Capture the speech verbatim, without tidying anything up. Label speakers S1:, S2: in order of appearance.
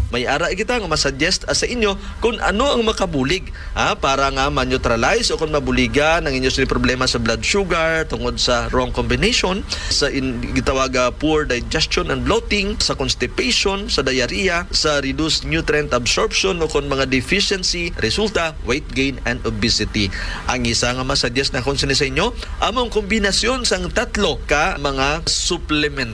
S1: may ara kita nga masuggest sa inyo kung ano ang makabulig ha, para nga ma-neutralize o kung mabuligan ang inyo problema sa blood sugar tungod sa wrong combination, sa in, gitawag uh, poor digestion and bloating, sa constipation, sa diarrhea, sa reduced nutrient absorption o kung mga deficiency, resulta weight gain and obesity. Ang isa nga masuggest na kung sa inyo, among kombinasyon sang tatlo ka mga supplement